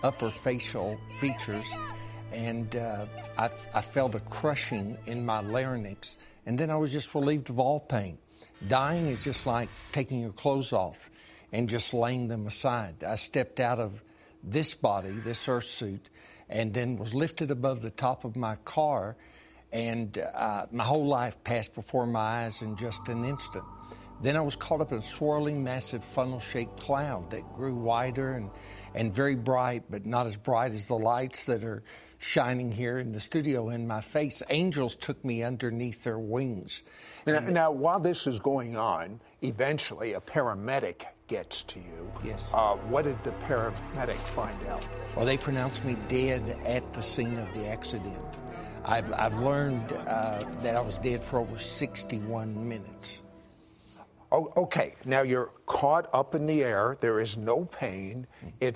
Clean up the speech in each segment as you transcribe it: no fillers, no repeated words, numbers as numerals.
upper facial features, and I felt a crushing in my larynx, and then I was just relieved of all pain. Dying is just like taking your clothes off and just laying them aside. I stepped out of this body, this earth suit, and then was lifted above the top of my car, and my whole life passed before my eyes in just an instant. Then I was caught up in a swirling, massive, funnel-shaped cloud that grew wider and very bright, but not as bright as the lights that are shining here in the studio in my face. Angels took me underneath their wings. Now, while this is going on, eventually a paramedic gets to you. Yes. What did the paramedic find out? Well, they pronounced me dead at the scene of the accident. I've learned that I was dead for over 61 minutes. Oh, okay. Now you're caught up in the air. There is no pain.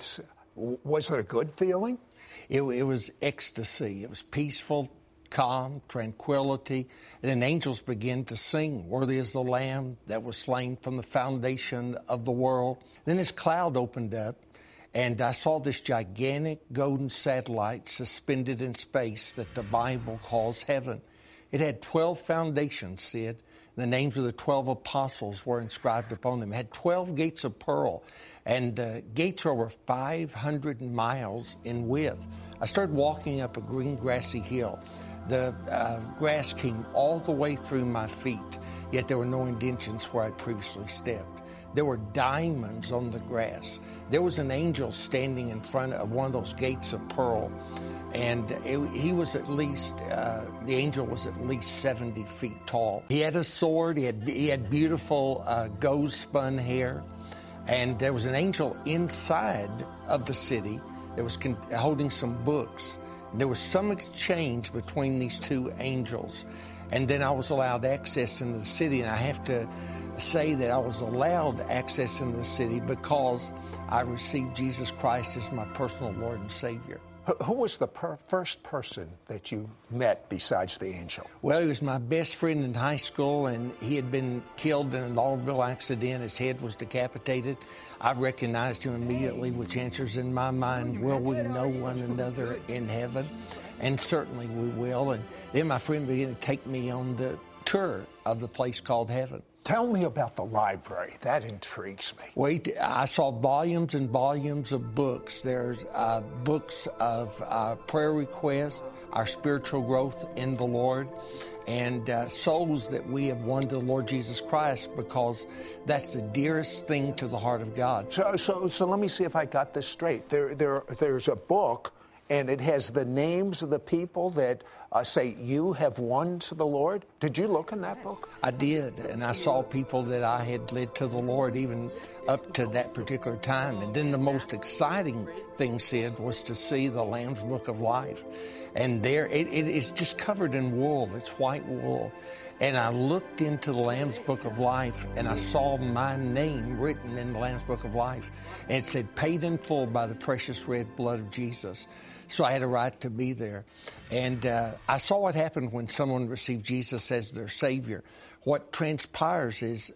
Was it a good feeling? It was ecstasy. It was peaceful, calm, tranquility. And then angels began to sing, "Worthy is the Lamb that was slain from the foundation of the world." Then this cloud opened up, and I saw this gigantic golden satellite suspended in space that the Bible calls heaven. It had 12 foundations, Sid. The names of the 12 apostles were inscribed upon them. It had 12 gates of pearl, and the gates are over 500 miles in width. I started walking up a green, grassy hill. The grass came all the way through my feet, yet there were no indentions where I'd previously stepped. There were diamonds on the grass. There was an angel standing in front of one of those gates of pearl, and he was at least, the angel was at least 70 feet tall. He had a sword, he had beautiful gold-spun hair, and there was an angel inside of the city that was holding some books. There was some exchange between these two angels, and then I was allowed access into the city, and I have to say that I was allowed access into the city because I received Jesus Christ as my personal Lord and Savior. Who was the first person that you met besides the angel? Well, he was my best friend in high school, and he had been killed in an automobile accident. His head was decapitated. I recognized him immediately, which answers in my mind, will we know one another in heaven? And certainly we will. And then my friend began to take me on the tour of the place called heaven. Tell me about the library. That intrigues me. Wait, I saw volumes and volumes of books. There's books of prayer requests, our spiritual growth in the Lord, and souls that we have won to the Lord Jesus Christ, because that's the dearest thing to the heart of God. So let me see if I got this straight. There's a book, and it has the names of the people that say you have won to the Lord. Did you look in that book? I did, and I saw people that I had led to the Lord even up to that particular time. And then the most exciting thing, Sid, was to see the Lamb's Book of Life. And there, it is just covered in wool. It's white wool. And I looked into the Lamb's Book of Life, and I saw my name written in the Lamb's Book of Life. And it said, paid in full by the precious red blood of Jesus. So I had a right to be there. And I saw what happened when someone received Jesus as their Savior. What transpires is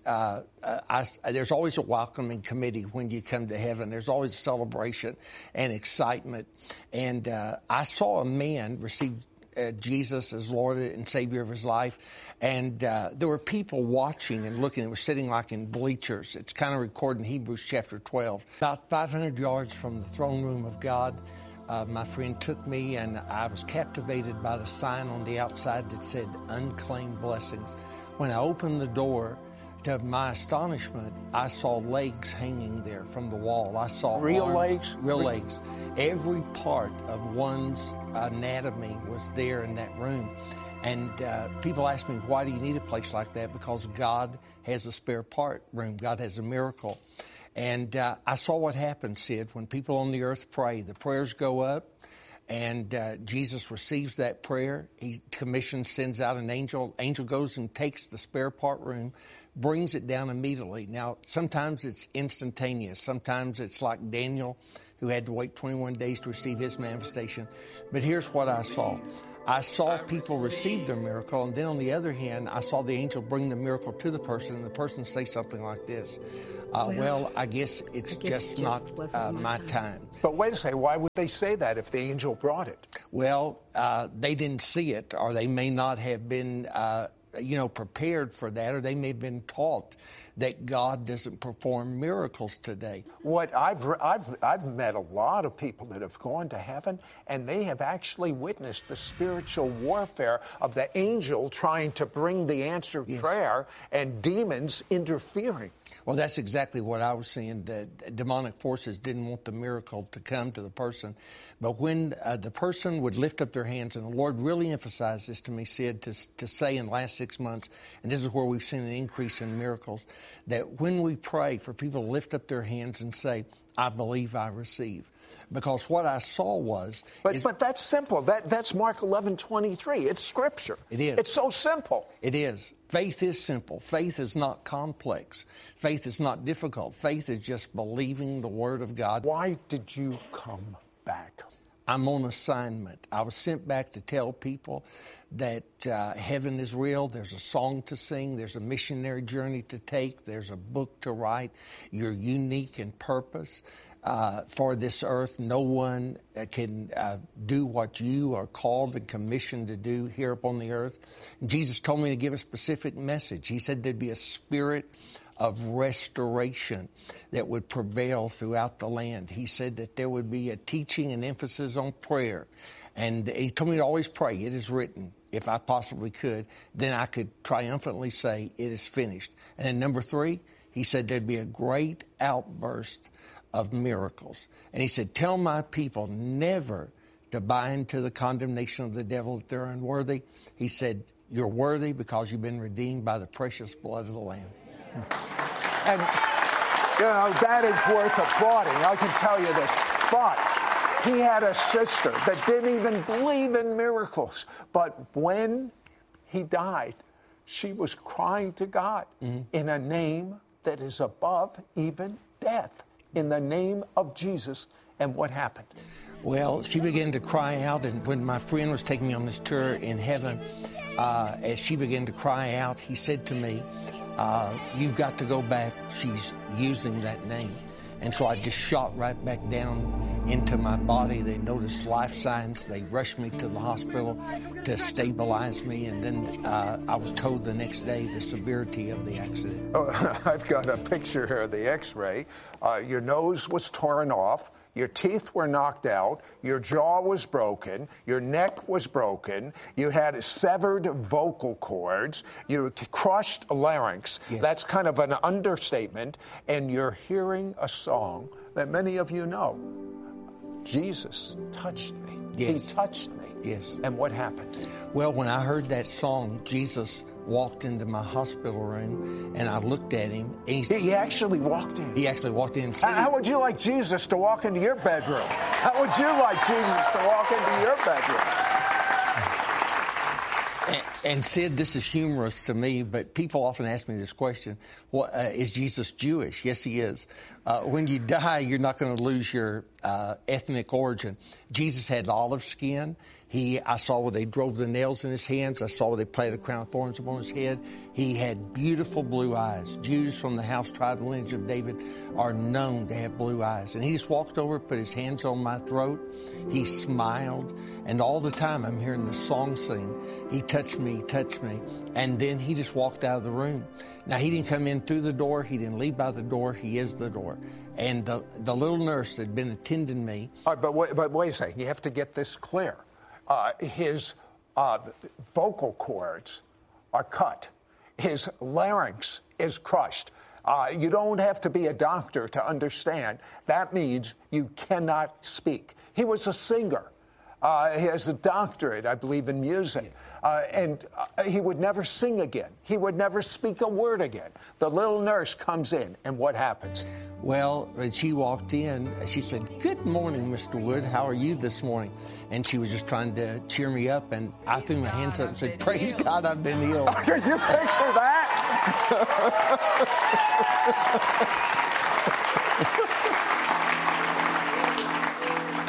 there's always a welcoming committee when you come to heaven. There's always a celebration and excitement. And I saw a man receive Jesus as Lord and Savior of his life. And there were people watching and looking. They were sitting like in bleachers. It's kind of recorded in Hebrews chapter 12. About 500 yards from the throne room of God, my friend took me, and I was captivated by the sign on the outside that said, unclaimed blessings. When I opened the door, to my astonishment, I saw legs hanging there from the wall. I saw real arms, legs? Real legs. Every part of one's anatomy was there in that room. And people ask me, why do you need a place like that? Because God has a spare part room. God has a miracle. And I saw what happens, Sid, when people on the earth pray. The prayers go up, and Jesus receives that prayer. He commissions, sends out an angel. Angel goes and takes the spare part room, brings it down immediately. Now, sometimes it's instantaneous. Sometimes it's like Daniel, who had to wait 21 days to receive his manifestation. But here's what I saw. I saw people receive their miracle, and then on the other hand, I saw the angel bring the miracle to the person, and the person say something like this. Well, I guess it's just not my time. But wait a second, why would they say that if the angel brought it? Well, they didn't see it, or they may not have been, prepared for that, or they may have been taught that God doesn't perform miracles today. What I've met a lot of people that have gone to heaven, and they have actually witnessed the spiritual warfare of the angel trying to bring the answered prayer and demons interfering. Well, that's exactly what I was seeing. The demonic forces didn't want the miracle to come to the person. But when the person would lift up their hands, and the Lord really emphasized this to me, Sid, to say in the last 6 months, and this is where we've seen an increase in miracles, that when we pray for people to lift up their hands and say, I believe, I receive. Because what I saw was... But that's simple. That's Mark 11:23. It's Scripture. It is. It's so simple. It is. Faith is simple. Faith is not complex. Faith is not difficult. Faith is just believing the Word of God. Why did you come back? I'm on assignment. I was sent back to tell people that heaven is real. There's a song to sing. There's a missionary journey to take. There's a book to write. You're unique in purpose. For this earth, no one can do what you are called and commissioned to do here upon the earth. Jesus told me to give a specific message. He said there'd be a spirit of restoration that would prevail throughout the land. He said that there would be a teaching and emphasis on prayer. And he told me to always pray. It is written. If I possibly could, then I could triumphantly say it is finished. And then number 3, he said there'd be a great outburst of miracles. And he said, tell my people never to buy into the condemnation of the devil that they're unworthy. He said, you're worthy because you've been redeemed by the precious blood of the Lamb. And, that is worth applauding. I can tell you this. But he had a sister that didn't even believe in miracles. But when he died, she was crying to God in a name that is above even death. In the name of Jesus. And what happened? Well, she began to cry out, and when my friend was taking me on this tour in heaven, as she began to cry out, he said to me, you've got to go back. She's using that name. And so I just shot right back down into my body. They noticed life signs. They rushed me to the hospital to stabilize me. And then I was told the next day the severity of the accident. Oh, I've got a picture here of the X-ray. Your nose was torn off. Your teeth were knocked out, your jaw was broken, your neck was broken, you had severed vocal cords, you crushed larynx. Yes. That's kind of an understatement, and you're hearing a song that many of you know. Jesus touched me. Yes. He touched me. Yes. And what happened? Well, when I heard that song, Jesus walked into my hospital room, and I looked at him. And he actually walked in. He actually walked in. How would you like Jesus to walk into your bedroom? How would you like Jesus to walk into your bedroom? And Sid, this is humorous to me, but people often ask me this question, is Jesus Jewish? Yes, he is. When you die, you're not going to lose your ethnic origin. Jesus had olive skin. I saw where they drove the nails in his hands. I saw where they planted a crown of thorns upon his head. He had beautiful blue eyes. Jews from the house, tribe, and lineage of David are known to have blue eyes. And he just walked over, put his hands on my throat. He smiled. And all the time I'm hearing the song sing. He touched me. And then he just walked out of the room. Now, he didn't come in through the door. He didn't leave by the door. He is the door. And the little nurse that had been attending me. All right, but wait a second. You have to get this clear. His vocal cords are cut. His larynx is crushed. You don't have to be a doctor to understand. That means you cannot speak. He was a singer. He has a doctorate, I believe, in music. And he would never sing again. He would never speak a word again. The little nurse comes in, and what happens? Well, when she walked in, she said, "Good morning, Mr. Wood. How are you this morning?" And she was just trying to cheer me up, and I threw my hands up and said, "Praise God, I've been healed." Could you picture that?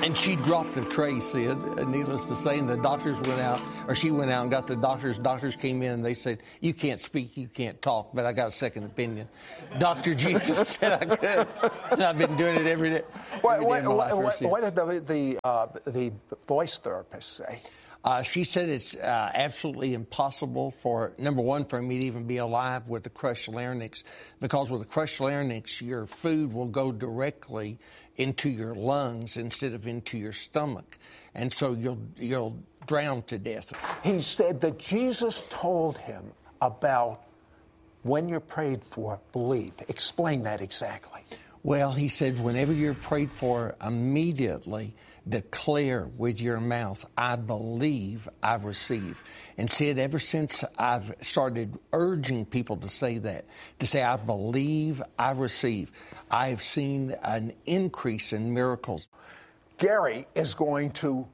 And she dropped a tray, Sid, needless to say, and the doctors went out, or she went out and got the doctors. Doctors came in and they said, you can't speak, you can't talk, but I got a second opinion. Dr. Jesus said I could, and I've been doing it every day. What did the voice therapist say? She said it's absolutely impossible for, number one, for me to even be alive with a crushed larynx, because with a crushed larynx, your food will go directly into your lungs instead of into your stomach, and so you'll drown to death. He said that Jesus told him about when you're prayed for, believe. Explain that exactly. Well, he said whenever you're prayed for, immediately declare with your mouth, I believe, I receive. And said ever since I've started urging people to say that, to say, I believe, I receive, I've seen an increase in miracles. Gary is going to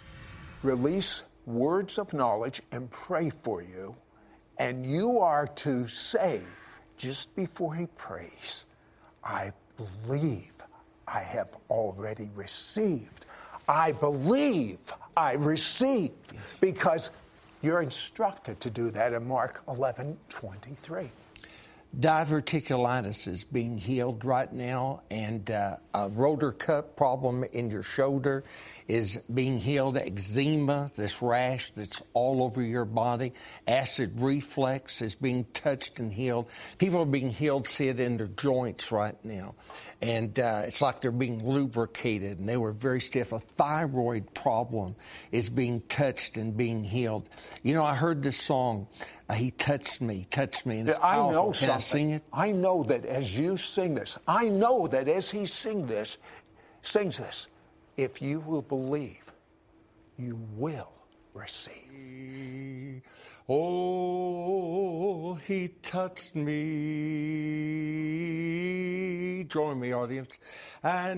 release words of knowledge and pray for you, and you are to say, just before he prays, I believe I have already received. I believe I receive, because you're instructed to do that in Mark 11:23. Diverticulitis is being healed right now, and a rotor cuff problem in your shoulder is being healed. Eczema, this rash that's all over your body. Acid reflux is being touched and healed. People are being healed, Sid, in their joints right now. And it's like they're being lubricated, and they were very stiff. A thyroid problem is being touched and being healed. You know, I heard this song, He touched me, and it's powerful. I know Can I sing it? I know that as you sing this, I know that as he sings this, if you will believe, you will receive. Oh, he touched me. Join me, audience. And